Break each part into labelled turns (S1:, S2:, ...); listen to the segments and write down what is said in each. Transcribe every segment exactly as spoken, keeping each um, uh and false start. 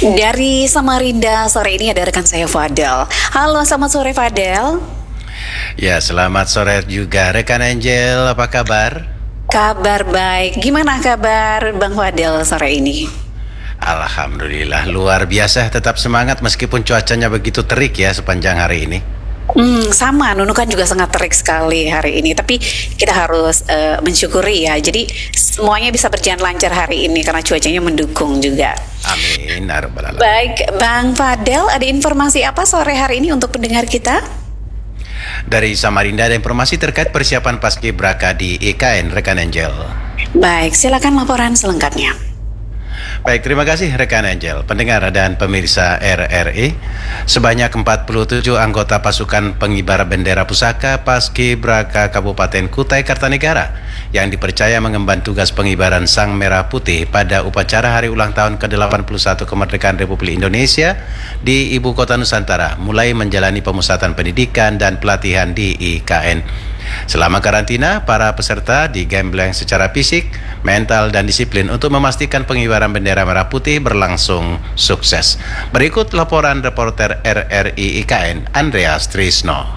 S1: Dari Samarinda sore ini ada rekan saya Fadel. Halo, selamat sore Fadel.
S2: Ya, selamat sore juga rekan Angel, apa kabar?
S1: Kabar baik. Gimana kabar Bang Fadel sore ini?
S2: Alhamdulillah, luar biasa, tetap semangat meskipun cuacanya begitu terik ya sepanjang hari ini.
S1: Hmm, sama, Nunukan juga sangat terik sekali hari ini. Tapi kita harus uh, mensyukuri ya. Jadi semuanya bisa berjalan lancar hari ini karena cuacanya mendukung juga.
S2: Amin.
S1: Baik, Bang Fadel, ada informasi apa sore hari ini untuk pendengar kita?
S2: Dari Samarinda ada informasi terkait persiapan Paskibraka di I K N, rekan Angel.
S1: Baik, silakan laporan selengkapnya.
S2: Baik, terima kasih rekan Angel, pendengar dan pemirsa R R I. Sebanyak empat puluh tujuh anggota pasukan pengibar bendera pusaka Paskibraka Kabupaten Kutai Kartanegara yang dipercaya mengemban tugas pengibaran Sang Merah Putih pada upacara hari ulang tahun ke delapan puluh satu kemerdekaan Republik Indonesia di Ibu Kota Nusantara mulai menjalani pemusatan pendidikan dan pelatihan di I K N. Selama karantina, para peserta digembleng secara fisik, mental, dan disiplin untuk memastikan pengibaran bendera merah putih berlangsung sukses. Berikut laporan reporter R R I I K N, Andreas Trisno.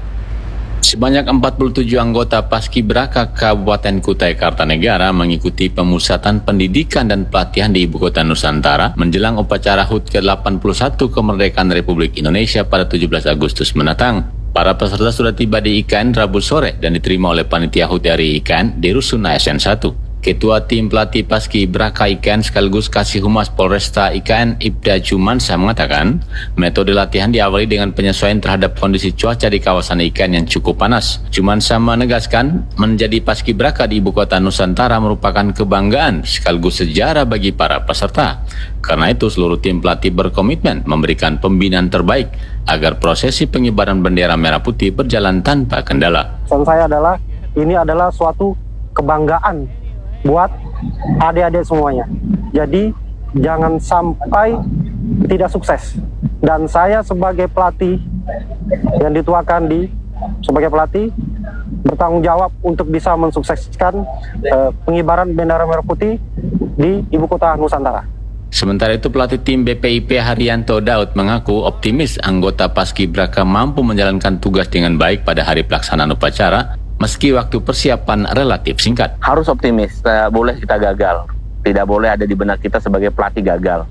S3: Sebanyak empat puluh tujuh anggota Paskibraka Kabupaten Kutai Kartanegara mengikuti pemusatan pendidikan dan pelatihan di Ibu Kota Nusantara menjelang upacara H U T ke delapan puluh satu kemerdekaan Republik Indonesia pada tujuh belas Agustus mendatang. Para peserta sudah tiba di I K N Rabu sore dan diterima oleh panitia H U T dari I K N di Rusun A S N satu. Ketua Tim Pelatih Paskibraka I K N sekaligus Kasih Humas Polresta I K N Ibda Jumansyah mengatakan, metode latihan diawali dengan penyesuaian terhadap kondisi cuaca di kawasan I K N yang cukup panas. Jumansyah menegaskan, menjadi Paskibraka di Ibu Kota Nusantara merupakan kebanggaan sekaligus sejarah bagi para peserta. Karena itu seluruh tim pelatih berkomitmen memberikan pembinaan terbaik agar prosesi pengibaran bendera merah putih berjalan tanpa kendala.
S4: Pesan saya adalah, ini adalah suatu kebanggaan buat adik-adik semuanya. Jadi jangan sampai tidak sukses. Dan saya sebagai pelatih yang dituakan di sebagai pelatih bertanggung jawab untuk bisa mensukseskan eh, pengibaran bendera merah putih di Ibu Kota Nusantara.
S3: Sementara itu pelatih tim B P I P Haryanto Daud mengaku optimis anggota Paskibraka mampu menjalankan tugas dengan baik pada hari pelaksanaan upacara meski waktu persiapan relatif singkat.
S5: Harus optimis, tidak boleh kita gagal. Tidak boleh ada di benak kita sebagai pelatih gagal.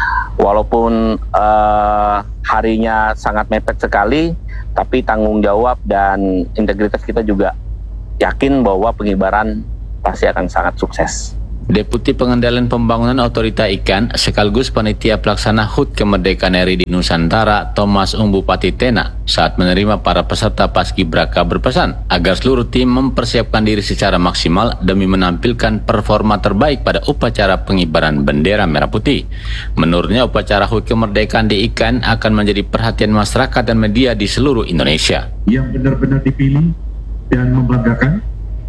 S5: Walaupun uh, harinya sangat mepet sekali, tapi tanggung jawab dan integritas kita juga yakin bahwa pengibaran pasti akan sangat sukses.
S3: Deputi Pengendalian Pembangunan Otorita I K N sekaligus panitia pelaksana H U T Kemerdekaan R I di Nusantara, Thomas Umbupati Tena, saat menerima para peserta Paskibraka berpesan agar seluruh tim mempersiapkan diri secara maksimal demi menampilkan performa terbaik pada upacara pengibaran bendera merah putih. Menurutnya, upacara H U T Kemerdekaan di I K N akan menjadi perhatian masyarakat dan media di seluruh Indonesia.
S6: Yang benar-benar dipilih dan membanggakan,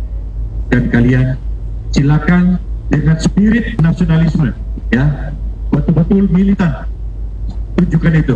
S6: dan kalian silakan dengan spirit nasionalisme, ya, betul-betul militan, tunjukkan itu.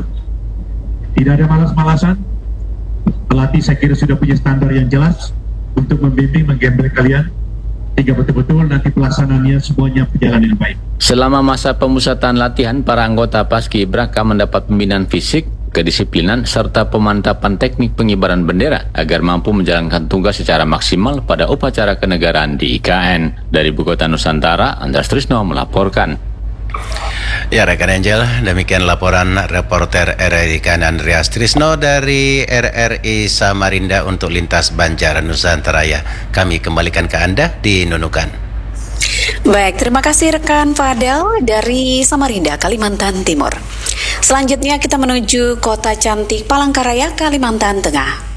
S6: Tidak ada malas-malasan. Pelatih saya kira sudah punya standar yang jelas untuk membimbing, menggembleng kalian, sehingga betul-betul nanti pelaksanaannya semuanya berjalan dengan baik.
S3: Selama masa pemusatan latihan, para anggota Paskibraka mendapat pembinaan fisik, kedisiplinan, serta pemantapan teknik pengibaran bendera agar mampu menjalankan tugas secara maksimal pada upacara kenegaraan di I K N. Dari Ibu Kota Nusantara, Andreas Trisno melaporkan.
S2: Ya rekan Angel, demikian laporan reporter R R I I K N Andreas Trisno dari R R I Samarinda untuk Lintas Banjar Nusantara. Ya, kami kembalikan ke Anda di Nunukan.
S1: Baik, terima kasih rekan Fadel dari Samarinda, Kalimantan Timur. Selanjutnya kita menuju kota cantik Palangkaraya, Kalimantan Tengah.